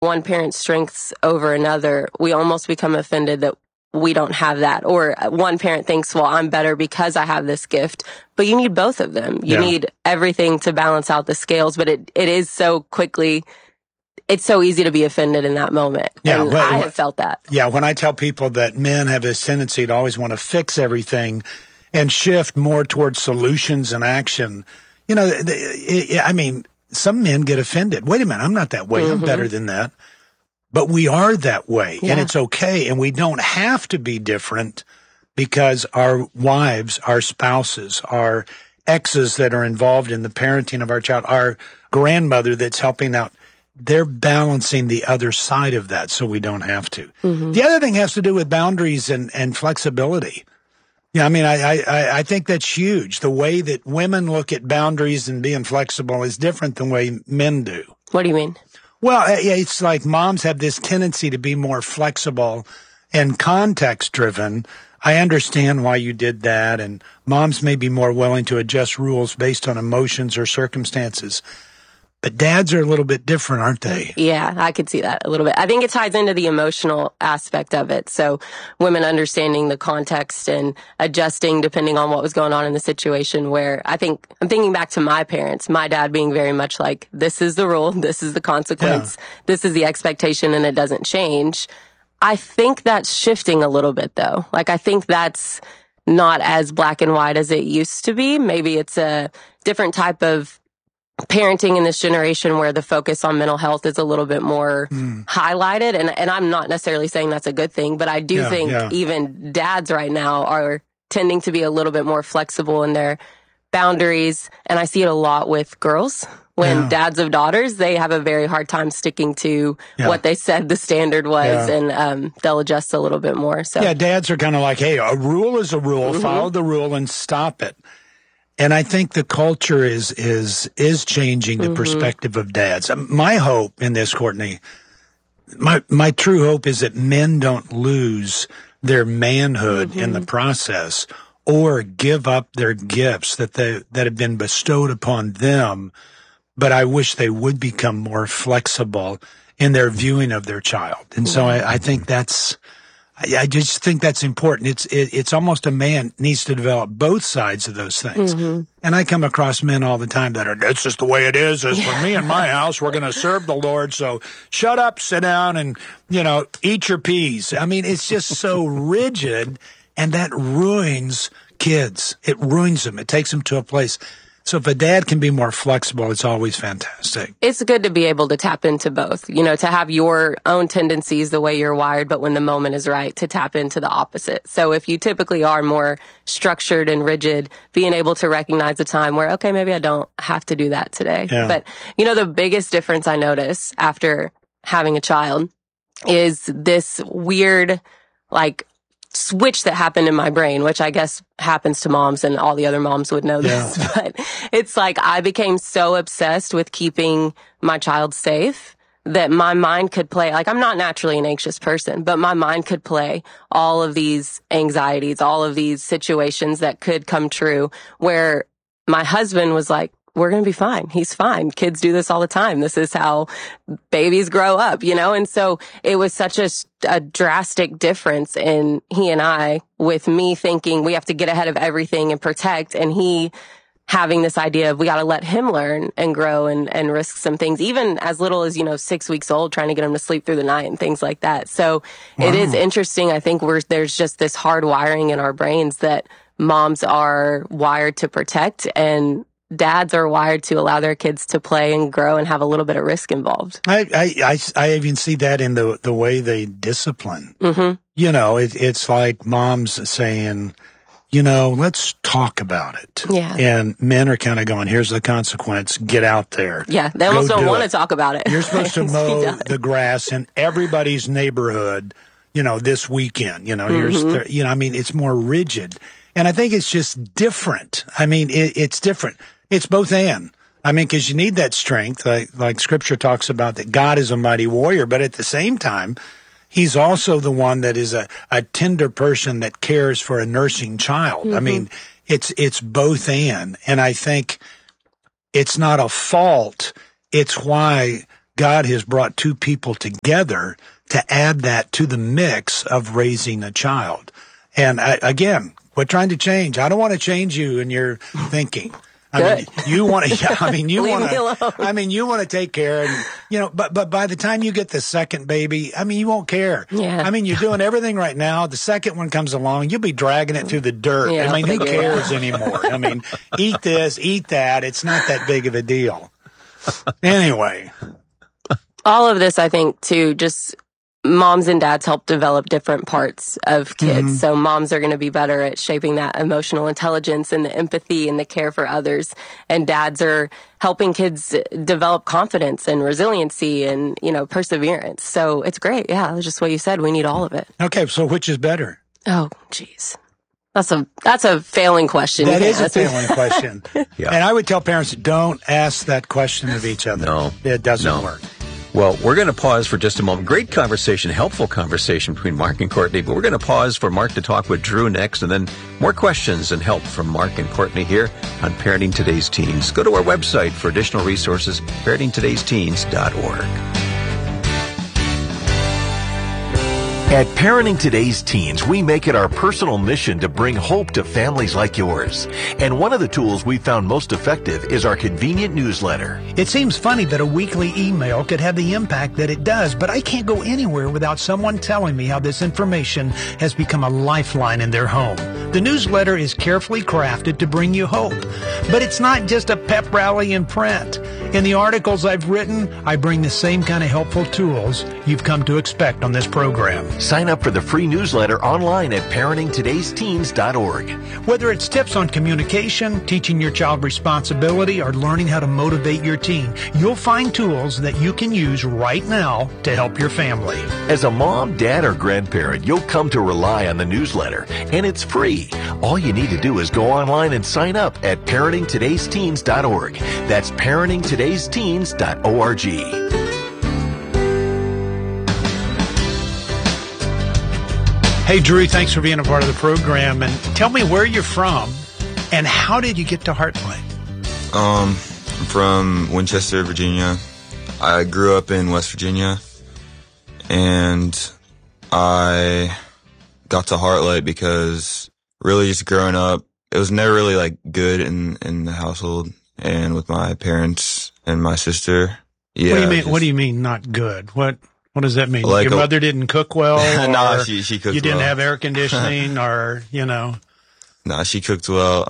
one parent's strengths over another, we almost become offended that we don't have that. Or one parent thinks, well, I'm better because I have this gift. But you need both of them. You need everything to balance out the scales. But it is so quickly, it's so easy to be offended in that moment. Yeah, and I have felt that. Yeah, when I tell people that men have this tendency to always want to fix everything and shift more towards solutions and action, I mean, some men get offended. Wait a minute, I'm not that way. I'm better than that. But we are that way, and it's okay, and we don't have to be different because our wives, our spouses, our exes that are involved in the parenting of our child, our grandmother that's helping out, they're balancing the other side of that so we don't have to. The other thing has to do with boundaries and flexibility. Yeah, I mean, I think that's huge. The way that women look at boundaries and being flexible is different than the way men do. What do you mean? Well, it's like moms have this tendency to be more flexible and context-driven. I understand why you did that, and moms may be more willing to adjust rules based on emotions or circumstances. But dads are a little bit different, aren't they? Yeah, I could see that a little bit. I think it ties into the emotional aspect of it. So women understanding the context and adjusting depending on what was going on in the situation, where I'm thinking back to my parents, my dad being very much like, this is the rule, this is the consequence, this is the expectation, and it doesn't change. I think that's shifting a little bit, though. Like, I think that's not as black and white as it used to be. Maybe it's a different type of parenting in this generation where the focus on mental health is a little bit more highlighted. And I'm not necessarily saying that's a good thing, but I do think even dads right now are tending to be a little bit more flexible in their boundaries. And I see it a lot with girls. When dads of daughters, they have a very hard time sticking to what they said the standard was, and they'll adjust a little bit more. So yeah, dads are kind of like, hey, a rule is a rule, follow the rule and stop it. And I think the culture is changing the perspective of dads. My hope in this, Courtney, my true hope is that men don't lose their manhood in the process or give up their gifts that have been bestowed upon them. But I wish they would become more flexible in their viewing of their child. And so I think I just think that's important. It's almost a man needs to develop both sides of those things. And I come across men all the time that are, that's just the way it is. As for me and my house, we're going to serve the Lord. So shut up, sit down, and, eat your peas. I mean, it's just so rigid, and that ruins kids. It ruins them. It takes them to a place. So if a dad can be more flexible, it's always fantastic. It's good to be able to tap into both, to have your own tendencies the way you're wired, but when the moment is right, to tap into the opposite. So if you typically are more structured and rigid, being able to recognize a time where, okay, maybe I don't have to do that today. Yeah. But, the biggest difference I notice after having a child is this weird, switch that happened in my brain, which I guess happens to moms, and all the other moms would know this, but it's like I became so obsessed with keeping my child safe that my mind could play, I'm not naturally an anxious person, but my mind could play all of these anxieties, all of these situations that could come true, where my husband was like, we're going to be fine. He's fine. Kids do this all the time. This is how babies grow up, And so it was such a drastic difference in he and I, with me thinking we have to get ahead of everything and protect, and he having this idea of we got to let him learn and grow and risk some things, even as little as, 6 weeks old, trying to get him to sleep through the night and things like that. So It is interesting. I think there's just this hard wiring in our brains that moms are wired to protect, and dads are wired to allow their kids to play and grow and have a little bit of risk involved. I even see that in the way they discipline. It's like moms saying, let's talk about it. Yeah. And men are kind of going, here's the consequence. Get out there. Yeah. They almost don't want to talk about it. You're supposed to mow the grass in everybody's neighborhood, this weekend. It's more rigid. And I think it's just different. It's different. It's both and. Because you need that strength, like Scripture talks about, that God is a mighty warrior, but at the same time, He's also the one that is a tender person that cares for a nursing child. It's both and I think it's not a fault. It's why God has brought two people together to add that to the mix of raising a child. And again, we're trying to change. I don't want to change you in your thinking. I mean, you want to, you want to take care and, but by the time you get the second baby, you won't care. Yeah. You're doing everything right now. The second one comes along, you'll be dragging it through the dirt. Yeah, who cares anymore? Eat this, eat that. It's not that big of a deal. Anyway. All of this, I think, too, just moms and dads help develop different parts of kids. Mm-hmm. So moms are going to be better at shaping that emotional intelligence and the empathy and the care for others. And dads are helping kids develop confidence and resiliency and, perseverance. So it's great. Yeah, that's just what you said. We need all of it. Okay, so which is better? Oh, geez. That's a failing question. That is a failing question. Yeah. And I would tell parents, don't ask that question of each other. No. It doesn't work. Well, we're going to pause for just a moment. Great conversation, helpful conversation between Mark and Courtney, but we're going to pause for Mark to talk with Drew next, and then more questions and help from Mark and Courtney here on Parenting Today's Teens. Go to our website for additional resources, parentingtodaysteens.org. At Parenting Today's Teens, we make it our personal mission to bring hope to families like yours. And one of the tools we found most effective is our convenient newsletter. It seems funny that a weekly email could have the impact that it does, but I can't go anywhere without someone telling me how this information has become a lifeline in their home. The newsletter is carefully crafted to bring you hope, but it's not just a pep rally in print. In the articles I've written, I bring the same kind of helpful tools you've come to expect on this program. Sign up for the free newsletter online at parentingtodaysteens.org. Whether it's tips on communication, teaching your child responsibility, or learning how to motivate your teen, you'll find tools that you can use right now to help your family. As a mom, dad, or grandparent, you'll come to rely on the newsletter, and it's free. All you need to do is go online and sign up at parentingtodaysteens.org. That's parentingtodaysteens.org. Hey, Drew, thanks for being a part of the program. And tell me where you're from and how did you get to Heartlight? I'm from Winchester, Virginia. I grew up in West Virginia, and I got to Heartlight because really just growing up, it was never really good in the household and with my parents and my sister. Yeah. What do you mean? What do you mean not good? What does that mean? Your mother didn't cook well? No, she cooked well. You didn't have air conditioning or, No, she cooked well.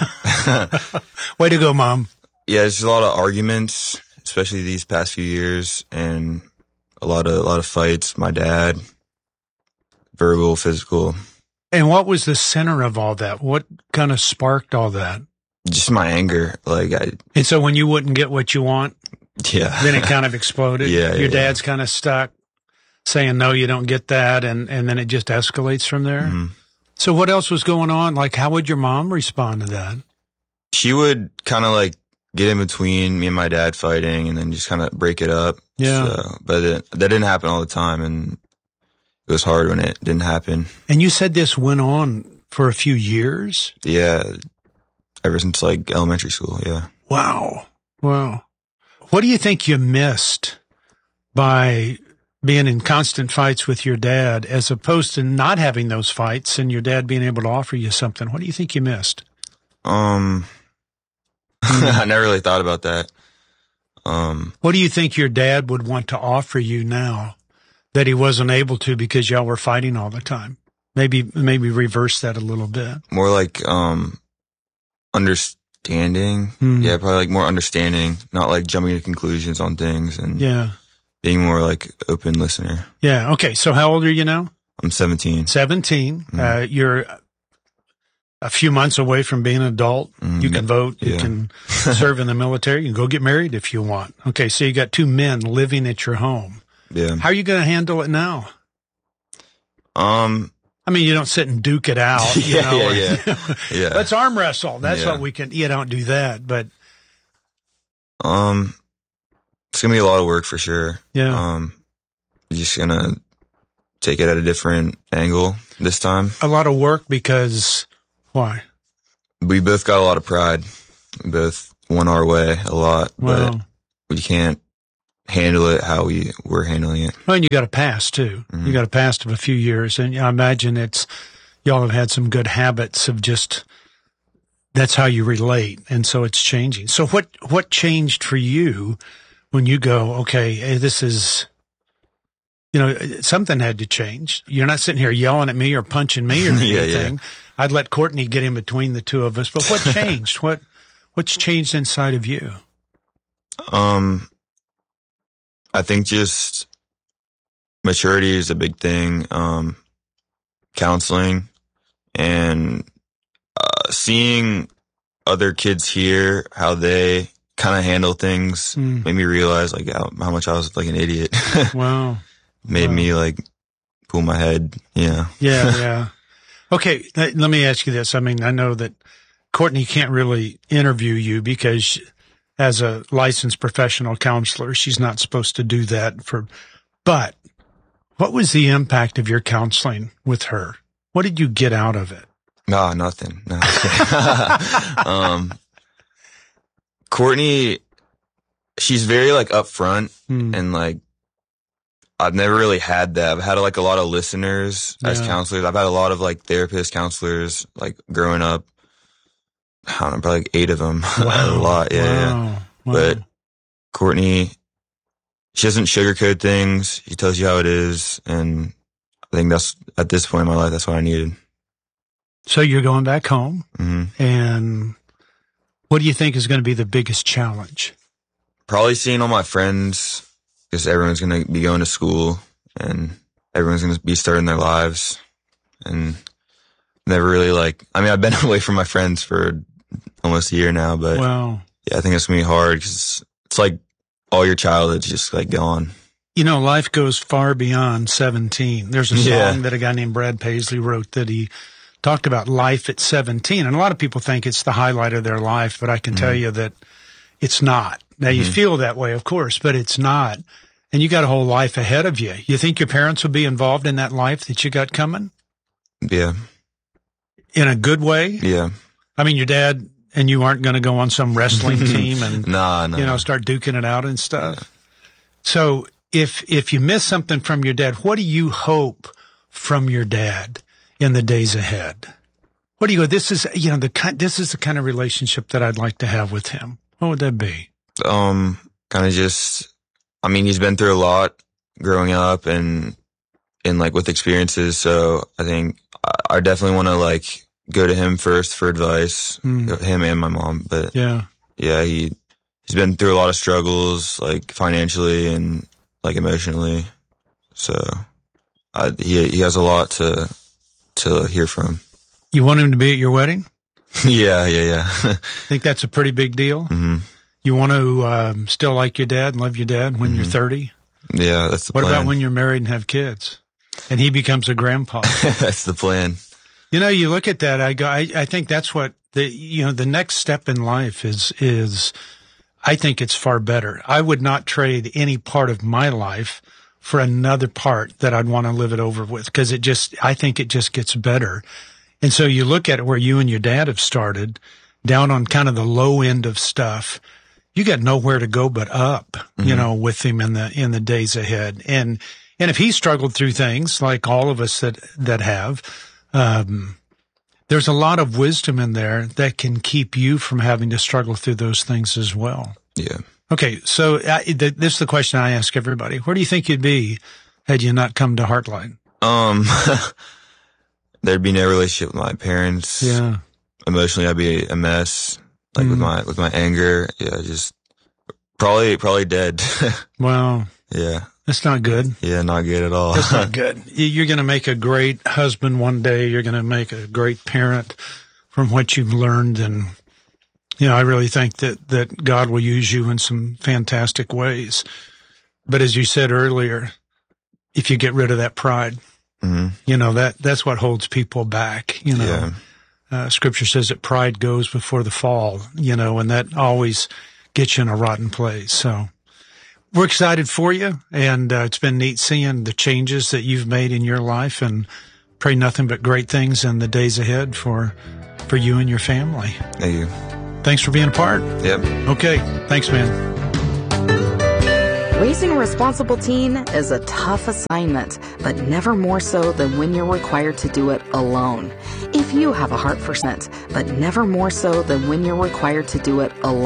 Way to go, Mom. Yeah, there's a lot of arguments, especially these past few years, and a lot of fights. My dad, verbal, physical. And what was the center of all that? What kind of sparked all that? Just my anger. And so when you wouldn't get what you want, yeah, then it kind of exploded. Yeah, your dad's kind of stuck, saying no, you don't get that, and then it just escalates from there. Mm-hmm. So what else was going on? How would your mom respond to that? She would kind of get in between me and my dad fighting, and then just kind of break it up. Yeah, but that didn't happen all the time, and it was hard when it didn't happen. And you said this went on for a few years? Yeah, ever since elementary school. Yeah. Wow. What do you think you missed by being in constant fights with your dad as opposed to not having those fights and your dad being able to offer you something? What do you think you missed? I never really thought about that. What do you think your dad would want to offer you now that he wasn't able to because y'all were fighting all the time? Maybe reverse that a little bit. More understanding. Yeah, probably more understanding, not jumping to conclusions on things, and being more open listener. Yeah. Okay. So how old are you now? I'm 17. 17. Mm-hmm. You're a few months away from being an adult. Mm-hmm. You can vote. Yeah. You can serve in the military. You can go get married if you want. Okay. So you got two men living at your home. Yeah. How are you going to handle it now? You don't sit and duke it out. Yeah. Let's arm wrestle. That's what we can. You don't do that, but it's gonna be a lot of work for sure. Yeah. You're just gonna take it at a different angle this time. A lot of work because why? We both got a lot of pride. We both won our way a lot, but we can't handle it how we were handling it. Well, and you got a past too. You got a past of a few years, and I imagine y'all have had some good habits of just, that's how you relate. And so it's changing. So what changed for you when you go, okay, this is, something had to change. You're not sitting here yelling at me or punching me or anything. Yeah. I'd let Courtney get in between the two of us. But what changed? What's changed inside of you? I think just maturity is a big thing. Counseling and seeing other kids here, how they kind of handle things, made me realize like how much I was like an idiot. Wow. Made me like pull my head. Yeah. Yeah. Okay. Let me ask you this. I mean, I know that Courtney can't really interview you because as a licensed professional counselor, she's not supposed to do that but what was the impact of your counseling with her? What did you get out of it? No, nothing. No. Courtney, she's very like upfront and like, I've never really had that. I've had like a lot of listeners as counselors. I've had a lot of like therapist counselors, like growing up. I don't know, probably like 8 of them. Wow. A lot. Yeah. Wow. But Courtney, she doesn't sugarcoat things. She tells you how it is. And I think that's, at this point in my life, that's what I needed. So you're going back home. Mm-hmm. And what do you think is going to be the biggest challenge? Probably seeing all my friends, because everyone's going to be going to school and everyone's going to be starting their lives. And never really I've been away from my friends for almost a year now, but yeah, I think it's going to be hard because it's like all your childhood's just like gone. Life goes far beyond 17. There's a song that a guy named Brad Paisley wrote that he talked about life at 17. And a lot of people think it's the highlight of their life, but I can tell you that it's not. Now, you feel that way, of course, but it's not. And you got a whole life ahead of you. You think your parents will be involved in that life that you got coming? Yeah. In a good way? Yeah. I mean, your dad and you aren't going to go on some wrestling team and, no. Start duking it out and stuff. Yeah. So if you miss something from your dad, what do you hope from your dad in the days ahead? What do you go, this is the kind of relationship that I'd like to have with him. What would that be? Kind of just, he's been through a lot growing up and with experiences. So I think I definitely want to go to him first for advice, him and my mom. But yeah, he's been through a lot of struggles, financially and emotionally. So he has a lot to hear from. You want him to be at your wedding? Yeah. Think that's a pretty big deal? Mm-hmm. You want to still like your dad and love your dad when you're 30? Yeah, that's the plan. What about when you're married and have kids and he becomes a grandpa? That's the plan. You look at that, I think that's what the next step in life is I think it's far better. I would not trade any part of my life for another part that I'd want to live it over with because I think it just gets better. And so you look at it where you and your dad have started down on kind of the low end of stuff. You got nowhere to go but up, with him in the days ahead. And if he struggled through things like all of us that have, there's a lot of wisdom in there that can keep you from having to struggle through those things as well. Yeah. Okay. So this is the question I ask everybody. Where do you think you'd be had you not come to Heartlight? There'd be no relationship with my parents. Yeah. Emotionally, I'd be a mess. With my anger. Yeah. Just probably dead. Wow. Yeah. That's not good. Yeah, not good at all. That's not good. You're going to make a great husband one day. You're going to make a great parent from what you've learned. And, I really think that God will use you in some fantastic ways. But as you said earlier, if you get rid of that pride, that's what holds people back, Yeah. Scripture says that pride goes before the fall, and that always gets you in a rotten place. So we're excited for you, and it's been neat seeing the changes that you've made in your life, and pray nothing but great things in the days ahead for you and your family. Thank you. Thanks for being a part. Yep. Okay. Thanks, man. Raising a responsible teen is a tough assignment, but never more so than when you're required to do it alone. If you have a heart for scent, but never more so than when you're required to do it alone.